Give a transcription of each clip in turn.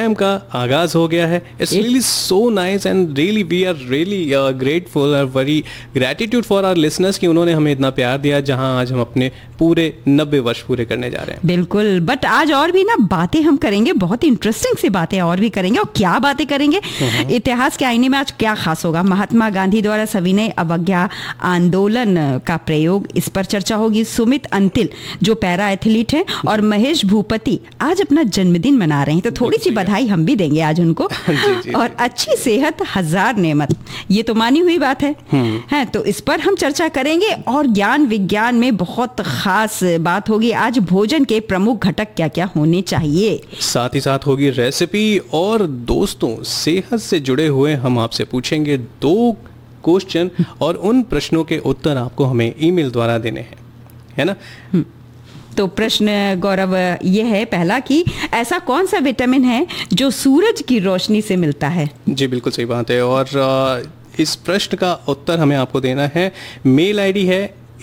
Programme का आगाज हो गया है. It's really so nice and really we are really grateful और very gratitude for our listeners कि उन्होंने हमें इतना प्यार दिया, जहां आज हम अपने पूरे 90 वर्ष पूरे करने जा रहे हैं. बिल्कुल, बट आज और भी ना बातें हम करेंगे, बहुत इंटरेस्टिंग सी बातें और भी करेंगे. और क्या बातें करेंगे, इतिहास के आईने में आज क्या खास होगा, महात्मा गांधी द्वारा सविनय अवज्ञा आंदोलन का प्रयोग, इस पर चर्चा होगी. सुमित अंतिल जो पैरा एथलीट हैं और महेश भूपति आज अपना जन्मदिन मना रहे हैं, तो थोड़ी सी बधाई हम भी देंगे आज उनको. और अच्छी सेहत हजार नेमत, ये तो मानी हुई बात है. तो इस पर हम चर्चा करेंगे. और ज्ञान विज्ञान में बहुत खास बात होगी आज, भोजन के प्रमुख घटक क्या क्या होने चाहिए. साथ ही साथ होगी रेसिपी. और दोस्तों, सेहत से जुड़े हुए हम आपसे पूछेंगे 2 क्वेश्चन और उन प्रश्नों के उत्तर आपको हमें ईमेल द्वारा देने हैं, है ना. तो प्रश्न गौरव ये है पहला कि ऐसा कौन सा विटामिन है जो सूरज की रोशनी से मिलता है. जी बिल्कुल सही बात है. और इस प्रश्न का उत्तर हमें आपको देना है. मेल आईडी है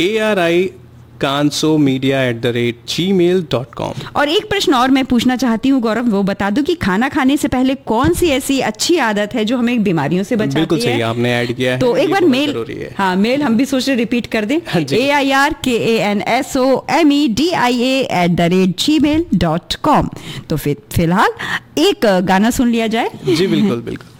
ARI.kansomedia@gmail.com. और एक प्रश्न और मैं पूछना चाहती हूँ गौरव, वो बता दूं कि खाना खाने से पहले कौन सी ऐसी अच्छी आदत है जो हमें बीमारियों से बचाती है. बिल्कुल सही आपने ऐड किया है. तो एक बार मेल, मेल हम भी सोच रहे रिपीट कर दें. AIRKANSOMEDIA@gmail.com. तो फिलहाल एक गाना सुन लिया जाए. जी बिल्कुल बिल्कुल.